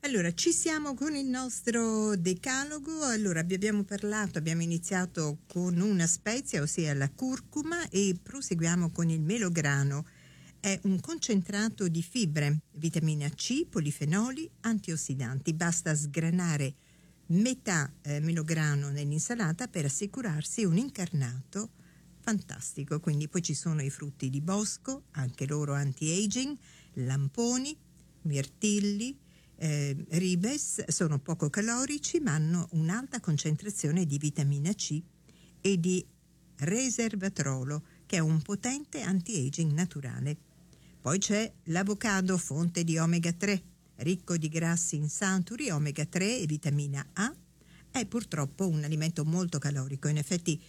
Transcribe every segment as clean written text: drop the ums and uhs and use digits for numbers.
Allora, ci siamo con il nostro decalogo. Allora, abbiamo iniziato con una spezia, ossia la curcuma, e proseguiamo con il melograno. È un concentrato di fibre, vitamina C, polifenoli, antiossidanti. Basta sgranare metà melograno nell'insalata per assicurarsi un incarnato fantastico. Quindi poi ci sono i frutti di bosco, anche loro anti-aging, lamponi, mirtilli, ribes, sono poco calorici ma hanno un'alta concentrazione di vitamina C e di resveratrolo, che è un potente anti-aging naturale. Poi c'è l'avocado, fonte di omega 3, ricco di grassi insaturi, omega 3 e vitamina A. È purtroppo un alimento molto calorico, in effetti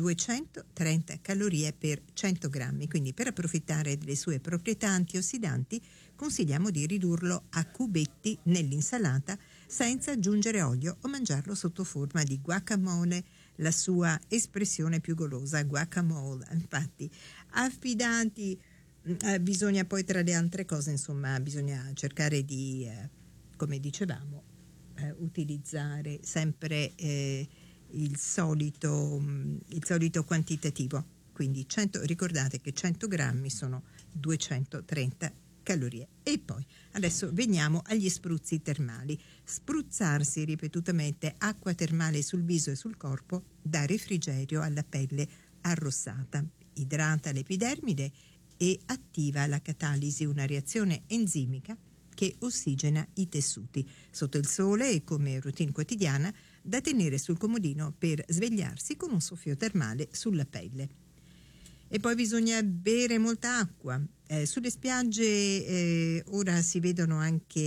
230 calorie per 100 grammi, quindi per approfittare delle sue proprietà antiossidanti consigliamo di ridurlo a cubetti nell'insalata senza aggiungere olio o mangiarlo sotto forma di guacamole, la sua espressione più golosa, guacamole. Infatti, affidanti, bisogna poi, tra le altre cose, insomma, bisogna cercare di, come dicevamo, utilizzare sempre il solito quantitativo, quindi ricordate che 100 grammi sono 230 calorie. E poi adesso veniamo agli spruzzi termali. Spruzzarsi ripetutamente acqua termale sul viso e sul corpo dà refrigerio alla pelle arrossata, idrata l'epidermide e attiva la catalisi, una reazione enzimica che ossigena i tessuti. Sotto il sole e come routine quotidiana da tenere sul comodino per svegliarsi con un soffio termale sulla pelle. E poi bisogna bere molta acqua. Sulle spiagge ora si vedono anche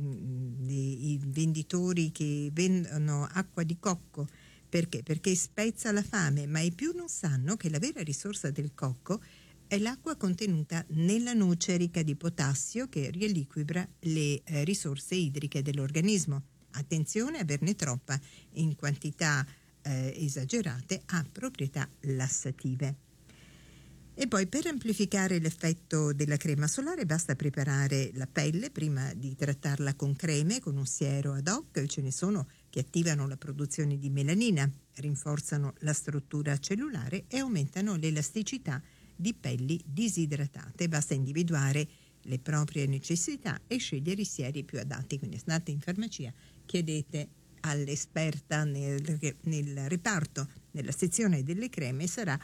i venditori che vendono acqua di cocco. Perché? Perché spezza la fame, ma i più non sanno che la vera risorsa del cocco è l'acqua contenuta nella noce, ricca di potassio, che riequilibra le risorse idriche dell'organismo. Attenzione, averne troppa in quantità esagerate ha proprietà lassative. E poi, per amplificare l'effetto della crema solare, basta preparare la pelle prima di trattarla con creme, con un siero ad hoc. Ce ne sono che attivano la produzione di melanina, rinforzano la struttura cellulare e aumentano l'elasticità di pelli disidratate. Basta individuare le proprie necessità e scegliere i sieri più adatti. Quindi andate in farmacia, chiedete all'esperta nel reparto, nella sezione delle creme, sarà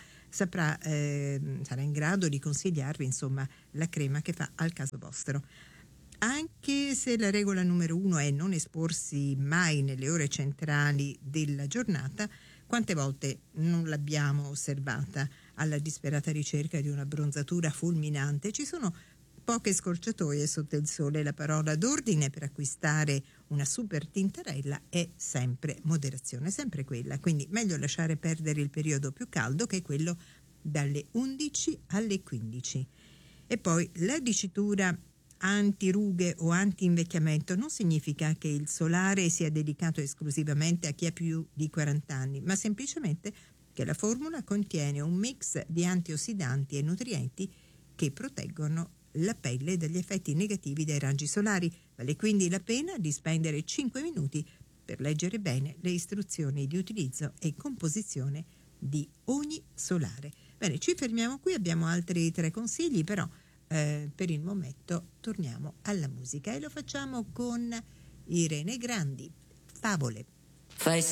in grado di consigliarvi, insomma, la crema che fa al caso vostro. Anche se la regola numero 1 è non esporsi mai nelle ore centrali della giornata, quante volte non l'abbiamo osservata alla disperata ricerca di una bronzatura fulminante? Ci sono poche scorciatoie sotto il sole. La parola d'ordine per acquistare una super tintarella è sempre moderazione, sempre quella. Quindi meglio lasciare perdere il periodo più caldo, che è quello dalle 11 alle 15. E poi la dicitura antirughe o anti-invecchiamento non significa che il solare sia dedicato esclusivamente a chi ha più di 40 anni, ma semplicemente che la formula contiene un mix di antiossidanti e nutrienti che proteggono la pelle dagli effetti negativi dei raggi solari. Vale quindi la pena di spendere 5 minuti per leggere bene le istruzioni di utilizzo e composizione di ogni solare. Bene, ci fermiamo qui, abbiamo altri 3 consigli, però per il momento torniamo alla musica e lo facciamo con Irene Grandi, Favole.